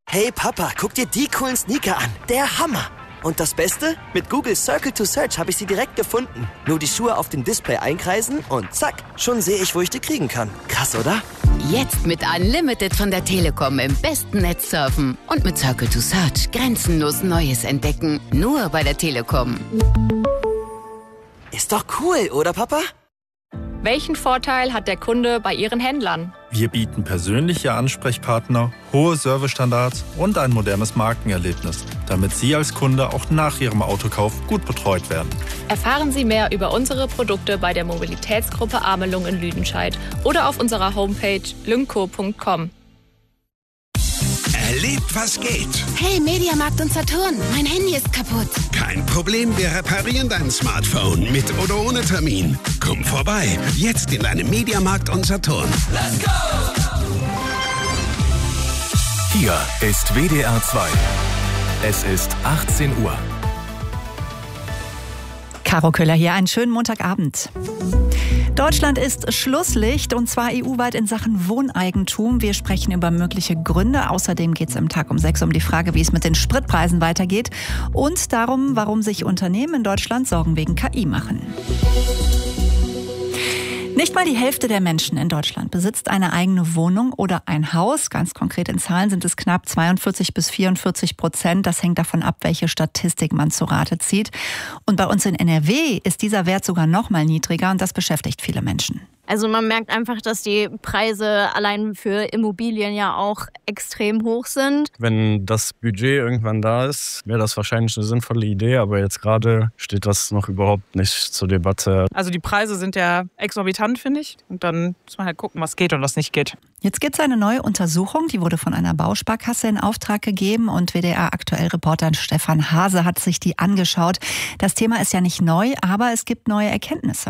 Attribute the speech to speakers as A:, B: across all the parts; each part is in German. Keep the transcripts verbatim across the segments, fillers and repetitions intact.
A: Hey Papa, guck dir die coolen Sneaker an. Der Hammer. Und das Beste? Mit Google Circle to Search habe ich sie direkt gefunden. Nur die Schuhe auf dem Display einkreisen und zack, schon sehe ich, wo ich die kriegen kann. Krass, oder?
B: Jetzt mit Unlimited von der Telekom im besten Netz surfen. Und mit Circle to Search grenzenlos Neues entdecken. Nur bei der Telekom.
A: Ist doch cool, oder Papa?
C: Welchen Vorteil hat der Kunde bei Ihren Händlern?
D: Wir bieten persönliche Ansprechpartner, hohe Servicestandards und ein modernes Markenerlebnis, damit Sie als Kunde auch nach Ihrem Autokauf gut betreut werden.
C: Erfahren Sie mehr über unsere Produkte bei der Mobilitätsgruppe Amelung in Lüdenscheid oder auf unserer Homepage lynco punkt com.
E: Erlebt, was geht.
B: Hey, Mediamarkt und Saturn, mein Handy ist kaputt.
E: Kein Problem, wir reparieren dein Smartphone mit oder ohne Termin. Komm vorbei, jetzt in deinem Mediamarkt und Saturn.
F: Let's go! Hier ist W D R zwei. Es ist achtzehn Uhr.
G: Caro Köhler hier, einen schönen Montagabend. Deutschland ist Schlusslicht und zwar E U-weit in Sachen Wohneigentum. Wir sprechen über mögliche Gründe. Außerdem geht es im Tag um sechs um die Frage, wie es mit den Spritpreisen weitergeht und darum, warum sich Unternehmen in Deutschland Sorgen wegen K I machen. Nicht mal die Hälfte der Menschen in Deutschland besitzt eine eigene Wohnung oder ein Haus. Ganz konkret in Zahlen sind es knapp zweiundvierzig bis vierundvierzig Prozent. Das hängt davon ab, welche Statistik man zu Rate zieht. Und bei uns in N R W ist dieser Wert sogar noch mal niedriger und das beschäftigt viele Menschen.
H: Also man merkt einfach, dass die Preise allein für Immobilien ja auch extrem hoch sind.
I: Wenn das Budget irgendwann da ist, wäre das wahrscheinlich eine sinnvolle Idee, aber jetzt gerade steht das noch überhaupt nicht zur Debatte.
J: Also die Preise sind ja exorbitant, finde ich. Und dann muss man halt gucken, was geht und was nicht geht.
G: Jetzt gibt es eine neue Untersuchung, die wurde von einer Bausparkasse in Auftrag gegeben und W D R-Aktuell-Reporter Stefan Hase hat sich die angeschaut. Das Thema ist ja nicht neu, aber es gibt neue Erkenntnisse.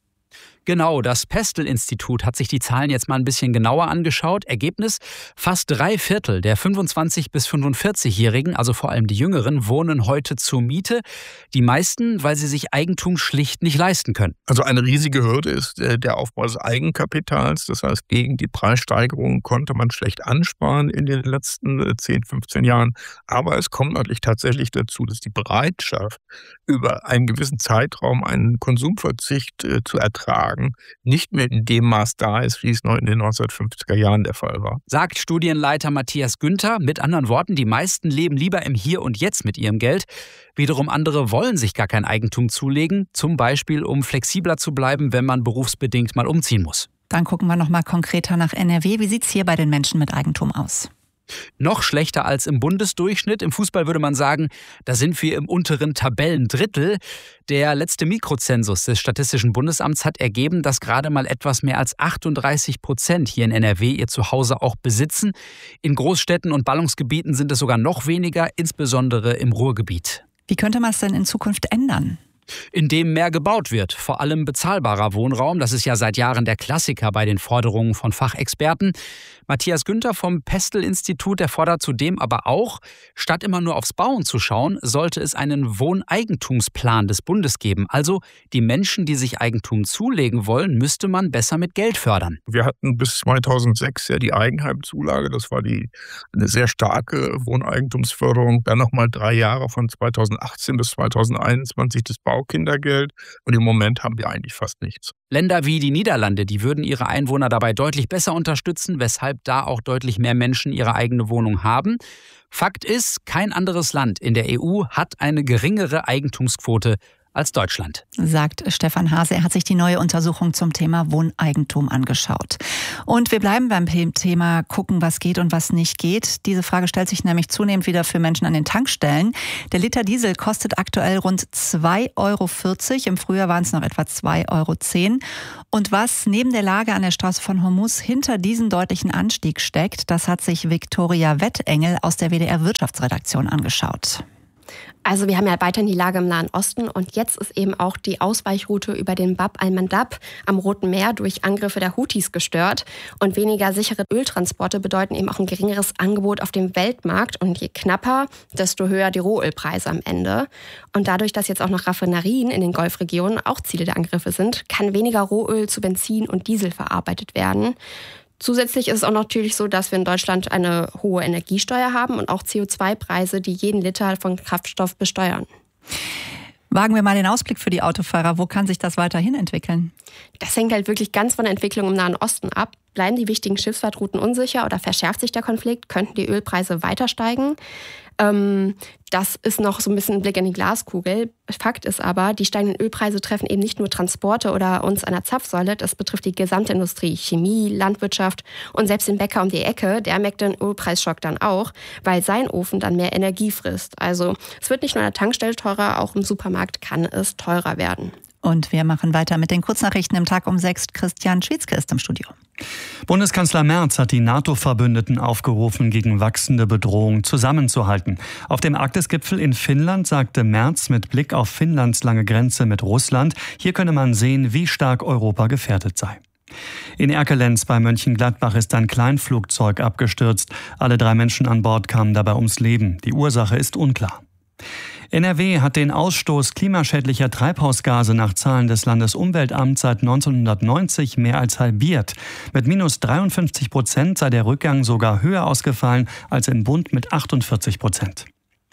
K: Genau, das Pestel-Institut hat sich die Zahlen jetzt mal ein bisschen genauer angeschaut. Ergebnis: Fast drei Viertel der fünfundzwanzig- bis fünfundvierzig-Jährigen, also vor allem die Jüngeren, wohnen heute zur Miete. Die meisten, weil sie sich Eigentum schlicht nicht leisten können.
L: Also eine riesige Hürde ist der Aufbau des Eigenkapitals. Das heißt, gegen die Preissteigerung konnte man schlecht ansparen in den letzten zehn, fünfzehn Jahren. Aber es kommt natürlich tatsächlich dazu, dass die Bereitschaft, über einen gewissen Zeitraum einen Konsumverzicht äh, zu ertragen, nicht mehr in dem Maß da ist, wie es noch in den neunzehnhundertfünfziger Jahren der Fall war.
K: Sagt Studienleiter Matthias Günther. Mit anderen Worten, die meisten leben lieber im Hier und Jetzt mit ihrem Geld. Wiederum andere wollen sich gar kein Eigentum zulegen, zum Beispiel um flexibler zu bleiben, wenn man berufsbedingt mal umziehen muss.
G: Dann gucken wir noch mal konkreter nach N R W. Wie sieht es hier bei den Menschen mit Eigentum aus?
K: Noch schlechter als im Bundesdurchschnitt. Im Fußball würde man sagen, da sind wir im unteren Tabellendrittel. Der letzte Mikrozensus des Statistischen Bundesamts hat ergeben, dass gerade mal etwas mehr als achtunddreißig Prozent hier in N R W ihr Zuhause auch besitzen. In Großstädten und Ballungsgebieten sind es sogar noch weniger, insbesondere im Ruhrgebiet.
G: Wie könnte man es denn in Zukunft ändern?
K: Indem mehr gebaut wird, vor allem bezahlbarer Wohnraum. Das ist ja seit Jahren der Klassiker bei den Forderungen von Fachexperten. Matthias Günther vom Pestel-Institut, der fordert zudem aber auch, statt immer nur aufs Bauen zu schauen, sollte es einen Wohneigentumsplan des Bundes geben. Also die Menschen, die sich Eigentum zulegen wollen, müsste man besser mit Geld fördern.
L: Wir hatten bis zweitausendsechs ja die Eigenheimzulage. Das war die, eine sehr starke Wohneigentumsförderung. Dann nochmal drei Jahre von zweitausendachtzehn bis zweitausendeinundzwanzig das Baukindergeld. Und im Moment haben wir eigentlich fast nichts.
K: Länder wie die Niederlande, die würden ihre Einwohner dabei deutlich besser unterstützen, weshalb da auch deutlich mehr Menschen ihre eigene Wohnung haben. Fakt ist, kein anderes Land in der E U hat eine geringere Eigentumsquote als Deutschland.
G: Sagt Stefan Hase. Er hat sich die neue Untersuchung zum Thema Wohneigentum angeschaut. Und wir bleiben beim Thema gucken, was geht und was nicht geht. Diese Frage stellt sich nämlich zunehmend wieder für Menschen an den Tankstellen. Der Liter Diesel kostet aktuell rund zwei Euro vierzig. Im Frühjahr waren es noch etwa zwei Euro zehn. Und was neben der Lage an der Straße von Hormuz hinter diesem deutlichen Anstieg steckt, das hat sich Viktoria Wettengel aus der W D R Wirtschaftsredaktion angeschaut.
M: Also wir haben ja weiterhin die Lage im Nahen Osten und jetzt ist eben auch die Ausweichroute über den Bab al-Mandab am Roten Meer durch Angriffe der Houthis gestört. Und weniger sichere Öltransporte bedeuten eben auch ein geringeres Angebot auf dem Weltmarkt. Und je knapper, desto höher die Rohölpreise am Ende. Und dadurch, dass jetzt auch noch Raffinerien in den Golfregionen auch Ziele der Angriffe sind, kann weniger Rohöl zu Benzin und Diesel verarbeitet werden. Zusätzlich ist es auch natürlich so, dass wir in Deutschland eine hohe Energiesteuer haben und auch C O zwei Preise, die jeden Liter von Kraftstoff besteuern.
G: Wagen wir mal den Ausblick für die Autofahrer. Wo kann sich das weiterhin entwickeln?
M: Das hängt halt wirklich ganz von der Entwicklung im Nahen Osten ab. Bleiben die wichtigen Schifffahrtrouten unsicher oder verschärft sich der Konflikt, könnten die Ölpreise weiter steigen. Ähm, das ist noch so ein bisschen ein Blick in die Glaskugel. Fakt ist aber, die steigenden Ölpreise treffen eben nicht nur Transporte oder uns an der Zapfsäule, das betrifft die gesamte Industrie, Chemie, Landwirtschaft und selbst den Bäcker um die Ecke, der merkt den Ölpreisschock dann auch, weil sein Ofen dann mehr Energie frisst. Also es wird nicht nur an der Tankstelle teurer, auch im Supermarkt kann es teurer werden.
G: Und wir machen weiter mit den Kurznachrichten im Tag um sechs. Christian Schwietzke ist im Studio.
N: Bundeskanzler Merz hat die NATO-Verbündeten aufgerufen, gegen wachsende Bedrohung zusammenzuhalten. Auf dem Arktisgipfel in Finnland sagte Merz mit Blick auf Finnlands lange Grenze mit Russland, hier könne man sehen, wie stark Europa gefährdet sei. In Erkelenz bei Mönchengladbach ist ein Kleinflugzeug abgestürzt. Alle drei Menschen an Bord kamen dabei ums Leben. Die Ursache ist unklar. N R W hat den Ausstoß klimaschädlicher Treibhausgase nach Zahlen des Landesumweltamts seit neunzehnhundertneunzig mehr als halbiert. Mit minus dreiundfünfzig Prozent sei der Rückgang sogar höher ausgefallen als im Bund mit achtundvierzig Prozent.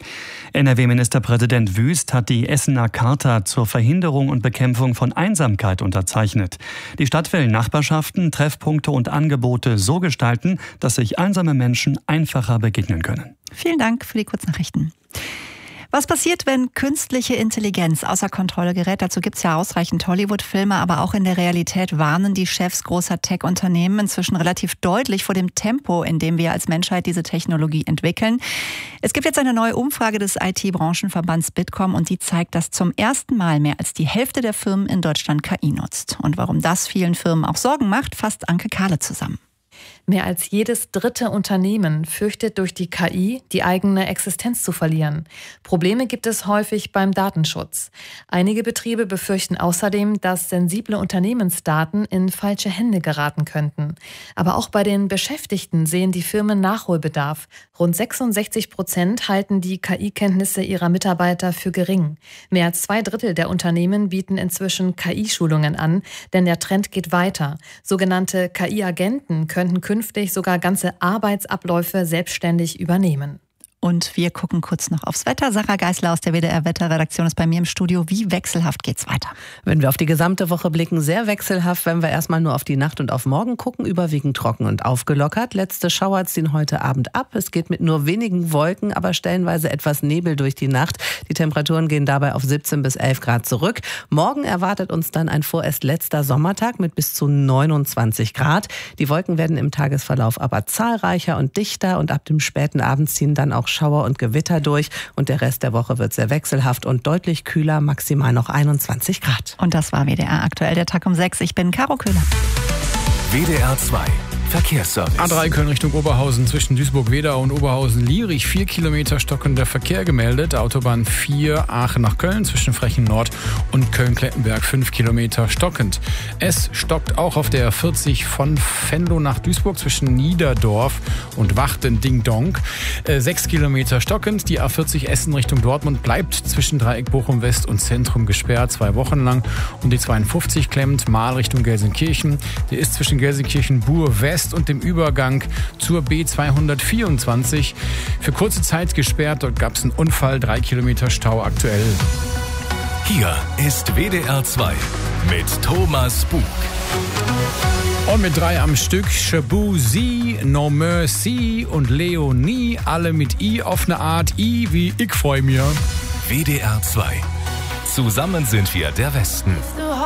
N: N R W-Ministerpräsident Wüst hat die Essener Charta zur Verhinderung und Bekämpfung von Einsamkeit unterzeichnet. Die Stadt will Nachbarschaften, Treffpunkte und Angebote so gestalten, dass sich einsame Menschen einfacher begegnen können.
G: Vielen Dank für die Kurznachrichten. Was passiert, wenn künstliche Intelligenz außer Kontrolle gerät? Dazu gibt es ja ausreichend Hollywood-Filme, aber auch in der Realität warnen die Chefs großer Tech-Unternehmen inzwischen relativ deutlich vor dem Tempo, in dem wir als Menschheit diese Technologie entwickeln. Es gibt jetzt eine neue Umfrage des I T-Branchenverbands Bitkom und die zeigt, dass zum ersten Mal mehr als die Hälfte der Firmen in Deutschland K I nutzt. Und warum das vielen Firmen auch Sorgen macht, fasst Anke Kahle zusammen.
O: Mehr als jedes dritte Unternehmen fürchtet durch die K I, die eigene Existenz zu verlieren. Probleme gibt es häufig beim Datenschutz. Einige Betriebe befürchten außerdem, dass sensible Unternehmensdaten in falsche Hände geraten könnten. Aber auch bei den Beschäftigten sehen die Firmen Nachholbedarf. Rund sechsundsechzig Prozent halten die K I-Kenntnisse ihrer Mitarbeiter für gering. Mehr als zwei Drittel der Unternehmen bieten inzwischen K I-Schulungen an, denn der Trend geht weiter. Sogenannte K I-Agenten könnten künftig sogar ganze Arbeitsabläufe selbstständig übernehmen.
G: Und wir gucken kurz noch aufs Wetter. Sarah Geisler aus der W D R-Wetterredaktion ist bei mir im Studio. Wie wechselhaft geht's weiter?
P: Wenn wir auf die gesamte Woche blicken, sehr wechselhaft. Wenn wir erstmal nur auf die Nacht und auf morgen gucken, überwiegend trocken und aufgelockert. Letzte Schauer ziehen heute Abend ab. Es geht mit nur wenigen Wolken, aber stellenweise etwas Nebel durch die Nacht. Die Temperaturen gehen dabei auf siebzehn bis elf Grad zurück. Morgen erwartet uns dann ein vorerst letzter Sommertag mit bis zu neunundzwanzig Grad. Die Wolken werden im Tagesverlauf aber zahlreicher und dichter und ab dem späten Abend ziehen dann auch Schauer und Gewitter durch und der Rest der Woche wird sehr wechselhaft und deutlich kühler, maximal noch einundzwanzig Grad.
G: Und das war W D R aktuell, der Tag um sechs. Ich bin Caro Köhler.
F: W D R zwei Verkehrsservice.
K: A drei Köln Richtung Oberhausen zwischen Duisburg-Wedau und Oberhausen-Lierich. Vier Kilometer stockender Verkehr gemeldet. Autobahn vier Aachen nach Köln zwischen Frechen Nord und Köln-Klettenberg. Fünf Kilometer stockend. Es stockt auch auf der vierzig von Venlo nach Duisburg zwischen Niederdorf und Wachten-Ding-Dong. Äh, Sechs Kilometer stockend. Die A vierzig Essen Richtung Dortmund bleibt zwischen Dreieck Bochum West und Zentrum gesperrt. Zwei Wochen lang. Und die zweiundfünfzig klemmt Mahl Richtung Gelsenkirchen. Die ist zwischen Gelsenkirchen-Buhr West und dem Übergang zur B zweihundertvierundzwanzig für kurze Zeit gesperrt. Dort gab es einen Unfall, drei Kilometer Stau aktuell.
F: Hier ist W D R zwei mit Thomas Bug.
K: Und mit drei am Stück, Shabuzi, No Mercy und Leonie, alle mit I auf eine Art I wie ich freu mir.
F: W D R zwei. Zusammen sind wir der Westen.